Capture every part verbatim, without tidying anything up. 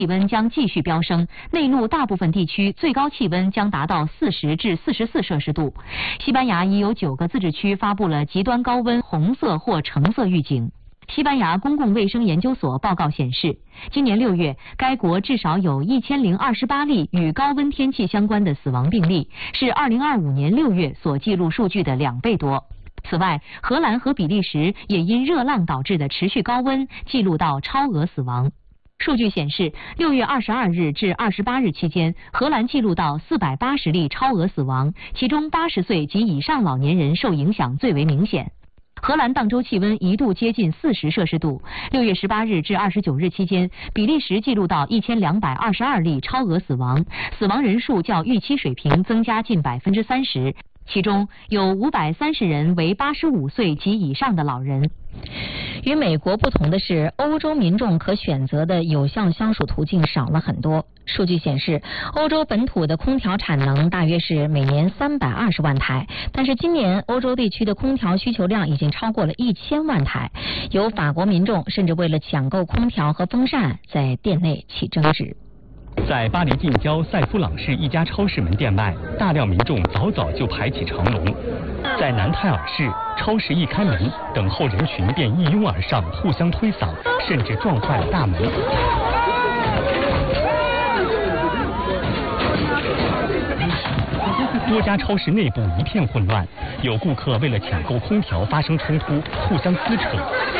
气温将继续飙升，内陆大部分地区最高气温将达到四十至四十四摄氏度。西班牙已有九个自治区发布了极端高温红色或橙色预警。西班牙公共卫生研究所报告显示，今年六月，该国至少有一千零二十八例与高温天气相关的死亡病例，是二零二五年六月所记录数据的两倍多。此外，荷兰和比利时也因热浪导致的持续高温记录到超额死亡。数据显示，六月二十二日至二十八日期间，荷兰记录到四百八十例超额死亡，其中八十岁及以上老年人受影响最为明显。荷兰当周气温一度接近四十摄氏度。六月十八日至二十九日期间，比利时记录到一千两百二十二例超额死亡，死亡人数较预期水平增加近百分之三十。其中有五百三十人为八十五岁及以上的老人。 与美国不同的是，欧洲民众可选择的有效消暑途径少了很多。数据显示，欧洲本土的空调产能大约是每年三百二十万台，但是今年欧洲地区的空调需求量已经超过了一千万台。有法国民众甚至为了抢购空调和风扇，在店内起争执。 在巴黎近郊塞夫朗市一家超市门店外，大量民众早早就排起长龙。在南泰尔市，超市一开门，等候人群便一拥而上，互相推搡，甚至撞坏了大门。多家超市内部一片混乱，有顾客为了抢购空调发生冲突，互相撕扯。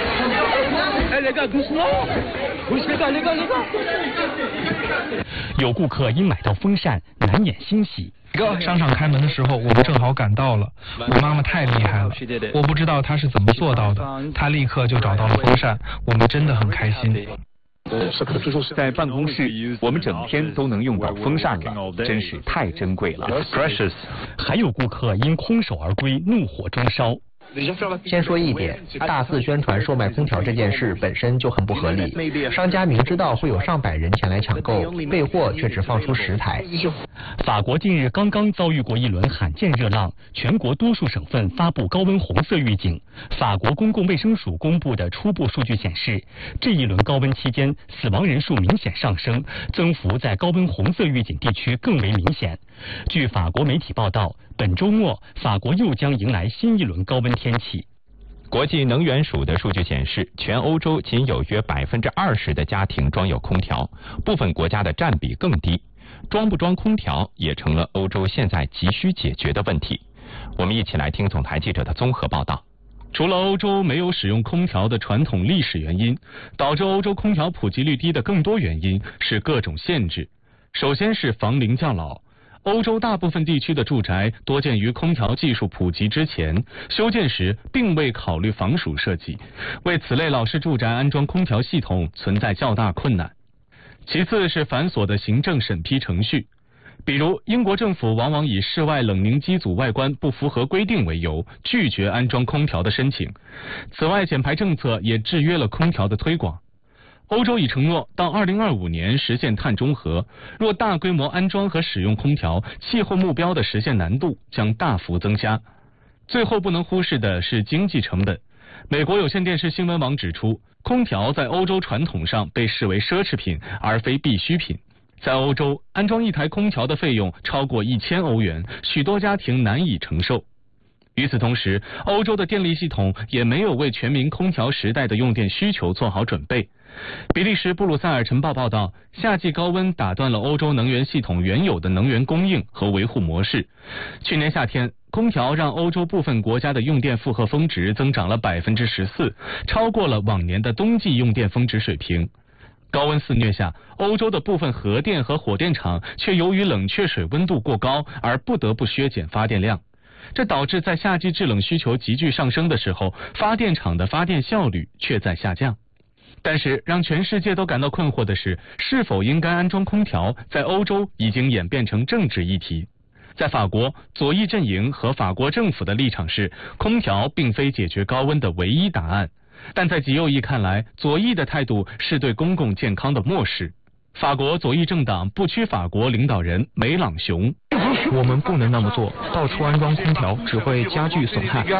有顾客因买到风扇难掩欣喜。 商场开门的时候，我们正好赶到了。我妈妈太厉害了，我不知道她是怎么做到的，她立刻就找到了风扇，我们真的很开心。 在办公室，我们整天都能用到风扇了，真是太珍贵了。Precious。 还有顾客因空手而归，怒火中烧。 先说一点，大肆宣传售卖空调这件事本身就很不合理。商家明知道会有上百人前来抢购，备货却只放出十台。 法国近日刚刚遭遇过一轮罕见热浪，全国多数省份发布高温红色预警。法国公共卫生署公布的初步数据显示，这一轮高温期间死亡人数明显上升，增幅在高温红色预警地区更为明显。据法国媒体报道，本周末法国又将迎来新一轮高温天气。 国际能源署的数据显示，全欧洲仅有约百分之二十的家庭装有空调，部分国家的占比更低。装不装空调也成了欧洲现在急需解决的问题。我们一起来听总台记者的综合报道。 除了欧洲没有使用空调的传统历史原因，导致欧洲空调普及率低的更多原因是各种限制。首先是房龄较老。欧洲大部分地区的住宅多建于空调技术普及之前，修建时并未考虑防暑设计，为此类老式住宅安装空调系统存在较大困难。其次是繁琐的行政审批程序，比如英国政府往往以室外冷凝机组外观不符合规定为由，拒绝安装空调的申请。此外，减排政策也制约了空调的推广。欧洲已承诺到二零二五年实现碳中和，若大规模安装和使用空调，气候目标的实现难度将大幅增加。最后不能忽视的是经济成本。美国有线电视新闻网指出，空调在欧洲传统上被视为奢侈品而非必需品。在欧洲，安装一台空调的费用超过一千欧元，许多家庭难以承受。与此同时，欧洲的电力系统也没有为全民空调时代的用电需求做好准备。比利时布鲁塞尔晨报报道，夏季高温打断了欧洲能源系统原有的能源供应和维护模式。去年夏天，空调让欧洲部分国家的用电负荷峰值增长了百分之十四，超过了往年的冬季用电峰值水平。高温肆虐下，欧洲的部分核电和火电厂却由于冷却水温度过高而不得不削减发电量。这导致在夏季制冷需求急剧上升的时候，发电厂的发电效率却在下降。但是让全世界都感到困惑的是，是否应该安装空调在欧洲已经演变成政治议题。在法国，左翼阵营和法国政府的立场是，空调并非解决高温的唯一答案。但在极右翼看来，左翼的态度是对公共健康的漠视。法国左翼政党不屈法国领导人梅朗雄， 我们不能那么做，到处安装空调只会加剧损害。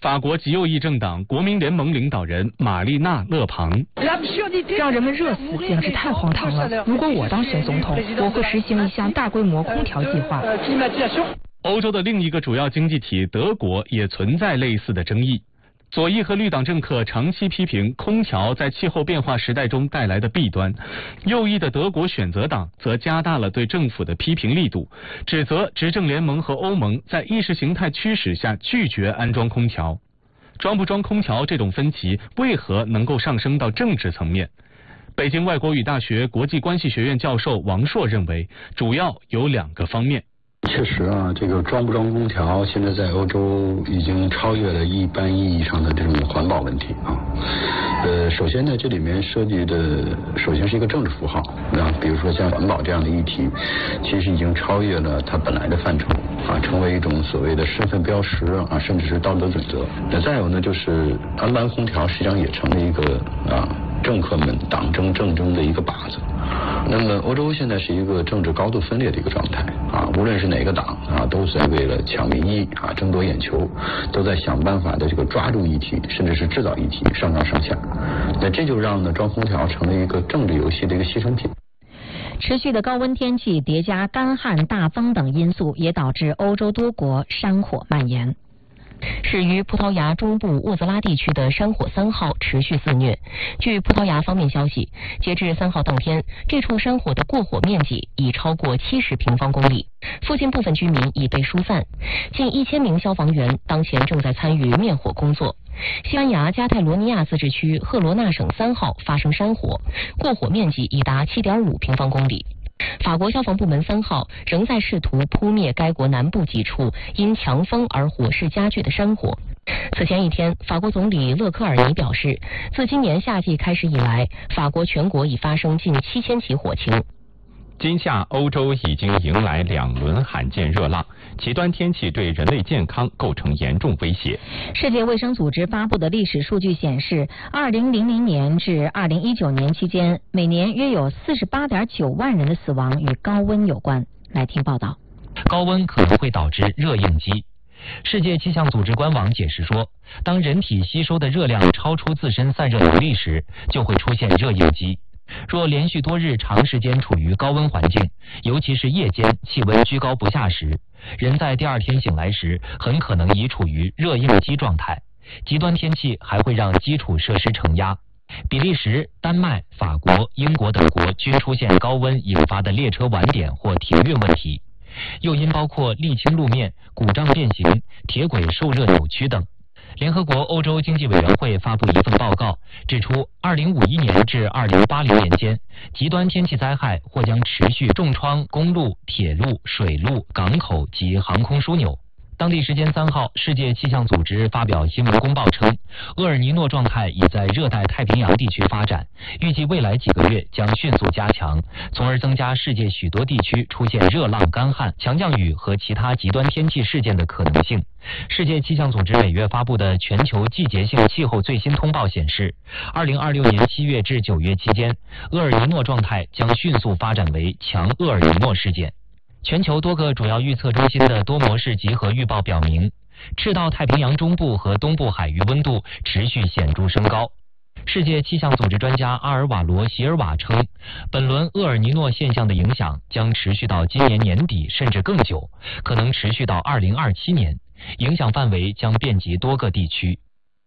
法国极右翼政党国民联盟领导人玛丽娜·勒庞， 让人们热死简直太荒唐了。如果我当选总统，我会实行一项大规模空调计划。 欧洲的另一个主要经济体德国也存在类似的争议。左翼和绿党政客长期批评空调在气候变化时代中带来的弊端，右翼的德国选择党则加大了对政府的批评力度，指责执政联盟和欧盟在意识形态驱使下拒绝安装空调。装不装空调这种分歧为何能够上升到政治层面？北京外国语大学国际关系学院教授王硕认为，主要有两个方面。 确实啊，这个装不装空调，现在在欧洲已经超越了一般意义上的这种环保问题啊。呃，首先呢，这里面涉及的首先是一个政治符号啊，比如说像环保这样的议题，其实已经超越了它本来的范畴啊，成为一种所谓的身份标识啊，甚至是道德准则。那再有呢，就是安装空调实际上也成了一个啊政客们党争政争的一个靶子。那么欧洲现在是一个政治高度分裂的一个状态啊，无论是哪个党啊，都在为了抢民意啊，争夺眼球，都在想办法的这个抓住议题，甚至是制造议题，上纲上线。那这就让呢装空调成了一个政治游戏的一个牺牲品。 持续的高温天气叠加干旱、大风等因素，也导致欧洲多国山火蔓延。 始于葡萄牙中部沃泽拉地区的山火三号持续肆虐。据葡萄牙方面消息，截至三号当天，这处山火的过火面积已超过七十平方公里，附近部分居民已被疏散。近一千名消防员当前正在参与灭火工作。西班牙加泰罗尼亚自治区赫罗纳省三号发生山火，过火面积已达 七点五平方公里。法国消防部门三号仍在试图扑灭该国南部几处因强风而火势加剧的山火。此前一天，法国总理勒科尔尼表示，自今年夏季开始以来，法国全国已发生近七千起火情。 今夏欧洲已经迎来两轮罕见热浪，极端天气对人类健康构成严重威胁。 世界卫生组织发布的历史数据显示，二零零零年至二零一九年期间，每年约有 四十八点九万人的死亡与高温有关。来听报道。 高温可能会导致热应激。世界气象组织官网解释说，当人体吸收的热量超出自身散热能力时，就会出现热应激。若连续多日长时间处于高温环境，尤其是夜间气温居高不下时，人在第二天醒来时很可能已处于热应激状态。极端天气还会让基础设施承压。比利时、丹麦、法国、英国等国均出现高温引发的列车晚点或停运问题，诱因包括沥青路面、鼓胀变形、铁轨受热扭曲等。联合国欧洲经济委员会发布一份报告，指出二零五一年至二零八零年间，极端天气灾害或将持续重创公路、铁路、水路、港口及航空枢纽。当地时间三号，世界气象组织发表新闻公报称，厄尔尼诺状态已在热带太平洋地区发展，预计未来几个月将迅速加强，从而增加世界许多地区出现热浪、干旱、强降雨和其他极端天气事件的可能性。世界气象组织每月发布的全球季节性气候最新通报显示，二零二六年七月至九月期间，厄尔尼诺状态将迅速发展为强厄尔尼诺事件。全球多个主要预测中心的多模式集合预报表明，赤道太平洋中部和东部海域温度持续显著升高。世界气象组织专家阿尔瓦罗·席尔瓦称，本轮厄尔尼诺现象的影响将持续到今年年底甚至更久，可能持续到二零二七年，影响范围将遍及多个地区。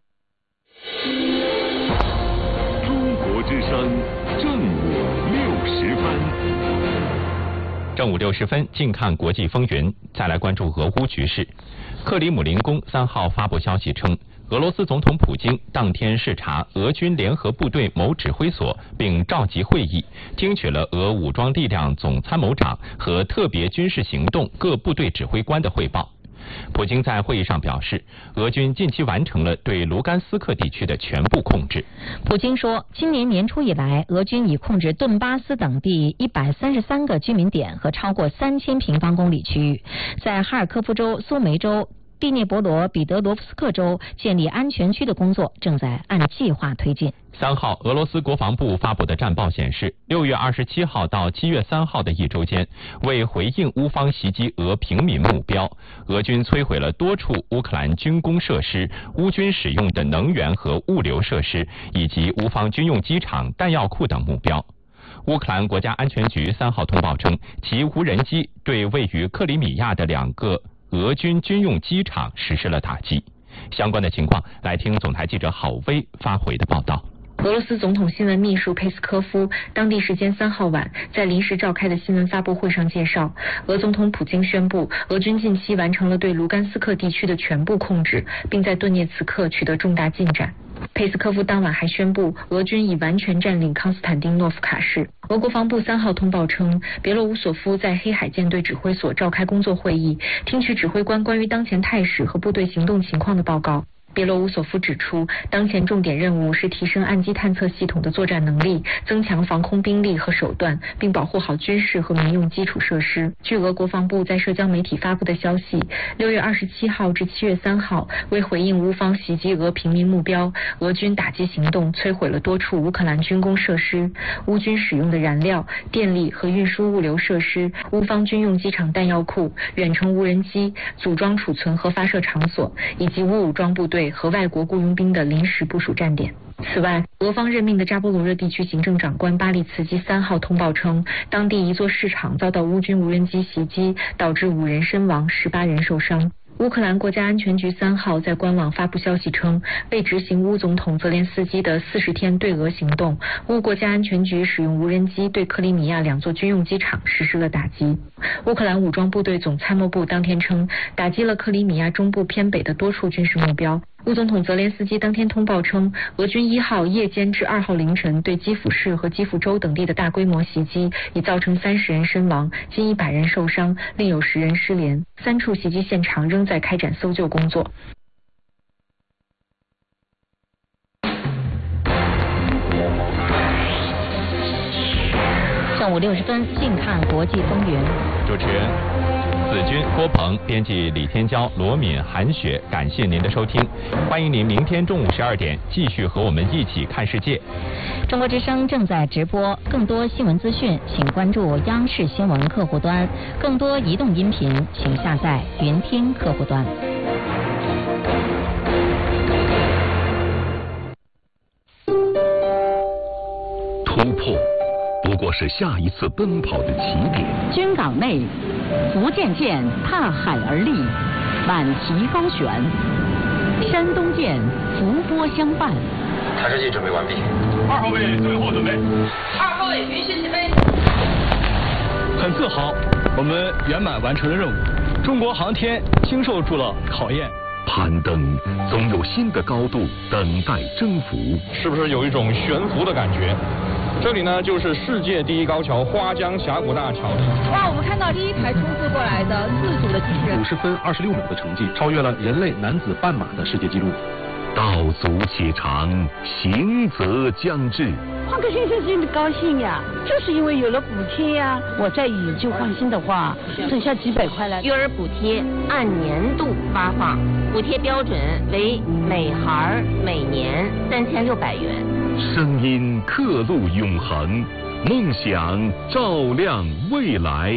中国之声正午六十分。 正午六十分，近看国际风云。再来关注俄乌局势。克里姆林宫三号发布消息称，俄罗斯总统普京当天视察俄军联合部队某指挥所，并召集会议，听取了俄武装力量总参谋长和特别军事行动各部队指挥官的汇报。普京在会议上表示，俄军近期完成了对卢甘斯克地区的全部控制。 普京说，今年年初以来，俄军已控制顿巴斯等地一百三十三个居民点和超过三千平方公里区域，在哈尔科夫州、苏梅州、 第聂伯罗彼得罗夫斯克州建立安全区的工作正在按计划推进。 三号，俄罗斯国防部发布的战报显示，六月二十七号到七月三号的一周间，为回应乌方袭击俄平民目标，俄军摧毁了多处乌克兰军工设施、乌军使用的能源和物流设施，以及乌方军用机场、弹药库等目标。乌克兰国家安全局三号通报称，其无人机对位于克里米亚的两个俄军军用机场实施了打击。相关的情况，来听总台记者郝薇发回的报道。 俄罗斯总统新闻秘书佩斯科夫当地时间三号晚在临时召开的新闻发布会上介绍，俄总统普京宣布，俄军近期完成了对卢甘斯克地区的全部控制，并在顿涅茨克取得重大进展。佩斯科夫当晚还宣布，俄军已完全占领康斯坦丁诺夫卡市。俄国防部三号通报称，别洛乌索夫在黑海舰队指挥所召开工作会议，听取指挥官关于当前态势和部队行动情况的报告。别洛乌索夫指出，当前重点任务是提升岸基探测系统的作战能力，增强防空兵力和手段，并保护好军事和民用基础设施。据俄国防部在社交媒体发布的消息，六月二十七号至七月三号，为回应乌方袭击俄平民目标，俄军打击行动摧毁了多处乌克兰军工设施、乌军使用的燃料、电力和运输物流设施、乌方军用机场弹药库、远程无人机、组装储存和发射场所，以及乌武装部队和外国雇佣兵的临时部署站点。此外，俄方任命的扎波罗热地区行政长官巴利茨基三号通报称，当地一座市场遭到乌军无人机袭击，导致五人身亡，十八人受伤。乌克兰国家安全局三号在官网发布消息称，为执行乌总统泽连斯基的四十天对俄行动，乌国家安全局使用无人机对克里米亚两座军用机场实施了打击。乌克兰武装部队总参谋部当天称，打击了克里米亚中部偏北的多处军事目标。乌总统泽连斯基当天通报称，俄军一号夜间至二号凌晨对基辅市和基辅州等地的大规模袭击，已造成三十人身亡，近一百人受伤，另有十人失联。三处袭击现场仍在开展搜救工作。 上午六十分，静看国际风云。 主持人子君、郭鹏，编辑李天骄、罗敏、韩雪，感谢您的收听，欢迎您明天中午十二点继续和我们一起看世界。 中国之声正在直播，更多新闻资讯，请关注央视新闻客户端；更多移动音频，请下载云听客户端。 突破不过是下一次奔跑的起点。 军港内，福建舰踏海而立，满旗高悬；山东舰伏波相伴。 探视器准备完毕。 二号位最后准备。 二号位允许起飞。 很自豪，我们圆满完成了任务。中国航天经受住了考验。 攀登总有新的高度等待征服。 是不是有一种悬浮的感觉？这里呢，就是世界第一高桥花江峡谷大桥。 哇，我们看到第一台冲刺过来的自主的机器人， 五十分二十六秒的成绩，超越了人类男子半马的世界纪录。 道阻且长，行则将至。 换个先生心里高兴呀，就是因为有了补贴呀。我再以旧换新的话，省下几百块来。 育儿补贴按年度发放，补贴标准为每孩每年三千六百元。 声音刻录永恒，梦想照亮未来。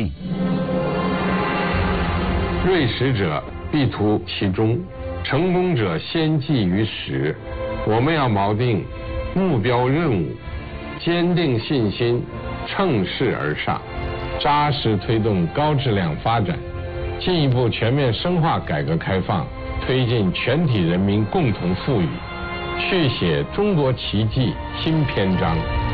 锐实者必图其中，成功者先记于始。我们要锚定目标任务，坚定信心，乘势而上，扎实推动高质量发展，进一步全面深化改革开放，推进全体人民共同富裕，续写中国奇迹新篇章。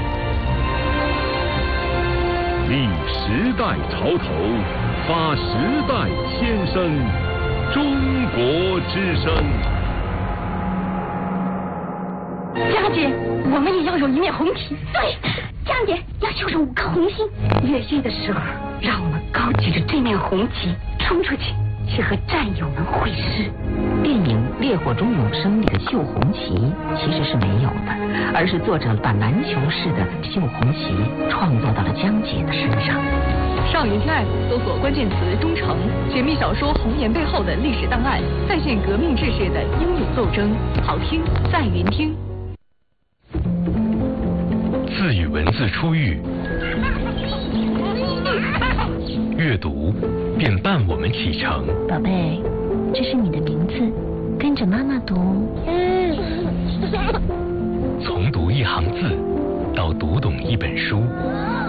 立时代潮头，发时代先声，中国之声。 江姐，我们也要有一面红旗。对，江姐要绣上五颗红心。月夜的时候，让我们高举着这面红旗冲出去，去和战友们会师。 电影《烈火中永生》里的绣红旗其实是没有的，而是作者把篮球式的绣红旗创作到了江姐的身上。 上云听 App 搜索关键词“忠诚”，解密小说《红颜》背后的历史档案，再现革命志士的英勇斗争，好听在云听。 字与文字初遇，阅读便伴我们启程。 宝贝，这是你的名字，跟着妈妈读。 从读一行字到读懂一本书。